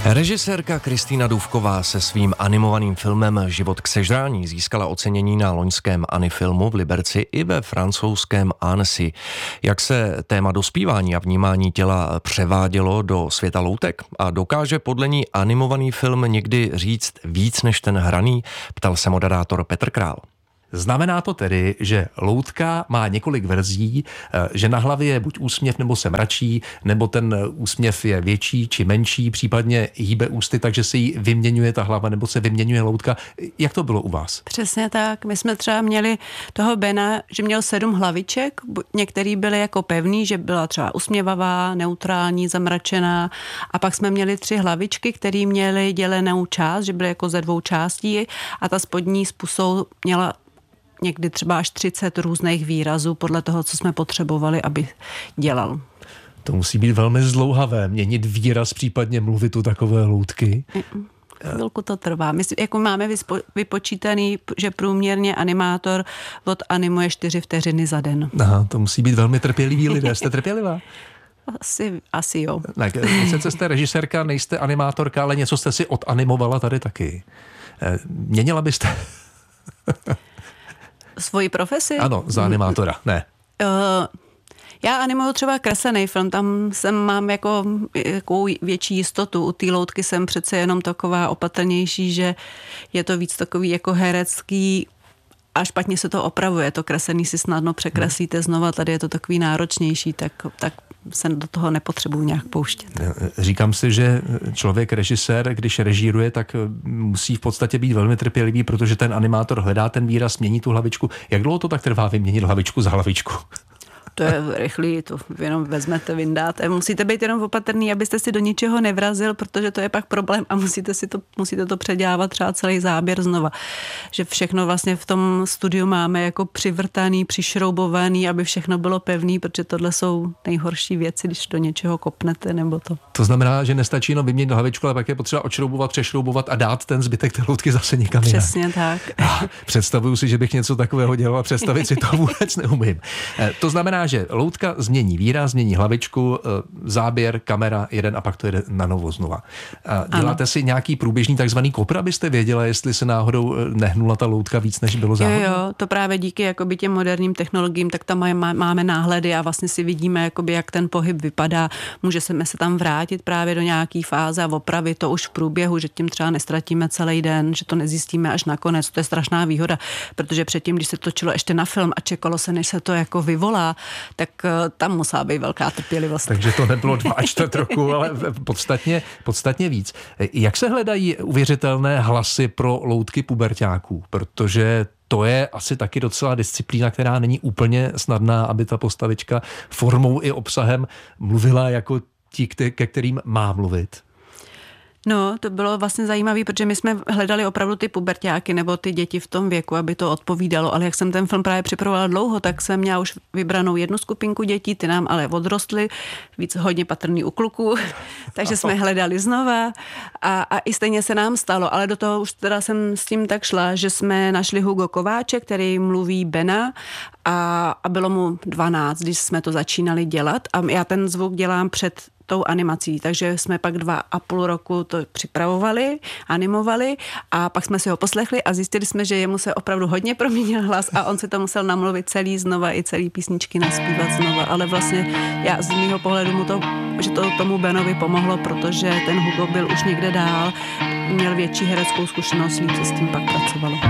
Režisérka Kristýna Dufková se svým animovaným filmem Život k sežrání získala ocenění na loňském Anifilmu v Liberci i ve francouzském Annecy. Jak se téma dospívání a vnímání těla převádělo do světa loutek a dokáže podle ní animovaný film někdy říct víc než ten hraný, ptal se moderátor Petr Král. Znamená to tedy, že loutka má několik verzí, že na hlavě je buď úsměv, nebo se mračí, nebo ten úsměv je větší či menší, případně hýbe ústy, takže se jí vyměňuje ta hlava, nebo se vyměňuje loutka. Jak to bylo u vás? Přesně tak. My jsme třeba měli toho Bena, že měl 7 hlaviček, některý byly jako pevný, že byla třeba usměvavá, neutrální, zamračená, a pak jsme měli 3 hlavičky, které měly dělenou část, že byly jako ze 2 částí, a ta spodní s pusou měla někdy třeba až 30 různých výrazů podle toho, co jsme potřebovali, aby dělal. To musí být velmi zdlouhavé, měnit výraz, případně mluvit u takové loutky. Chvilku to trvá. My jako máme vypočítaný, že průměrně animátor odanimuje 4 vteřiny za den. Aha, to musí být velmi trpěliví lidé. Jste trpělivá? Asi jo. Tak, sice jste režisérka, nejste animátorka, ale něco jste si odanimovala tady taky. Měnila byste... Svoji profesi? Ano, za animátora, ne. Já animuju třeba kreslený film, tam mám jako větší jistotu. U té loutky jsem přece jenom taková opatrnější, že je to víc takový jako herecký a špatně se to opravuje. To kreslený si snadno překreslíte znova, tady je to takový náročnější, tak se do toho nepotřebuji nějak pouštět. Říkám si, že člověk, režisér, když režíruje, tak musí v podstatě být velmi trpělivý, protože ten animátor hledá ten výraz, mění tu hlavičku. Jak dlouho to tak trvá vyměnit hlavičku za hlavičku? To je rychlý, to jenom vezmete, vyndáte. Musíte být jenom opatrný, abyste si do ničeho nevrazil, protože to je pak problém a musíte to předělávat třeba celý záběr znova. Že všechno vlastně v tom studiu máme jako přivrtaný, přišroubovaný, aby všechno bylo pevný, protože tohle jsou nejhorší věci, když do něčeho kopnete nebo to. To znamená, že nestačí jenom vyměnit hlavičku, ale pak je potřeba odšroubovat, přešroubovat a dát ten zbytek té loutky zase někam jinak. Přesně tak. Představuju si, že bych něco takového dělal, představit si to vůbec neumím. To znamená, že loutka změní výraz, změní hlavičku, záběr, kamera, jeden a pak to jede na novo znova. Děláte si nějaký průběžný takzvaný kopr, abyste věděla, jestli se náhodou nehnula ta loutka víc, než bylo záhodno? Jo, to právě díky jakoby těm moderním technologiím, tak tam máme náhledy a vlastně si vidíme, jakoby, jak ten pohyb vypadá. Můžeme se tam vrátit právě do nějaký fáze a opravit to už v průběhu, že tím třeba nestratíme celý den, že to nezjistíme až nakonec. To je strašná výhoda, protože předtím, když se točilo ještě na film a čekalo se, než se to jako vyvolá, tak tam musela být velká trpělivost. Takže to nebylo 2,25 roku, ale podstatně víc. Jak se hledají uvěřitelné hlasy pro loutky puberťáků? Protože to je asi taky docela disciplína, která není úplně snadná, aby ta postavička formou i obsahem mluvila jako ti, ke kterým má mluvit. No, to bylo vlastně zajímavé, protože my jsme hledali opravdu ty puberťáky nebo ty děti v tom věku, aby to odpovídalo, ale jak jsem ten film právě připravovala dlouho, tak jsem měla už vybranou jednu skupinku dětí, ty nám ale odrostly, víc hodně patrný u kluků, takže jsme hledali znova a i stejně se nám stalo, ale do toho už teda jsem s tím tak šla, že jsme našli Hugo Kováče, který mluví Bena a bylo mu 12, když jsme to začínali dělat a já ten zvuk dělám před tou animací, takže jsme pak 2,5 roku to připravovali, animovali a pak jsme si ho poslechli a zjistili jsme, že jemu se opravdu hodně proměnil hlas a on si to musel namluvit celý znova i celý písničky naspívat znova, ale vlastně já z mýho pohledu že to tomu Benovi pomohlo, protože ten Hugo byl už někde dál, měl větší hereckou zkušenost, líp se s tím pak pracovalo.